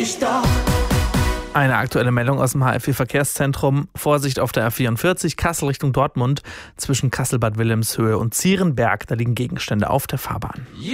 dich doch. Eine aktuelle Meldung aus dem HFW-Verkehrszentrum. Vorsicht auf der A44, Kassel Richtung Dortmund, zwischen Kassel-Bad Wilhelmshöhe und Zierenberg. Da liegen Gegenstände auf der Fahrbahn.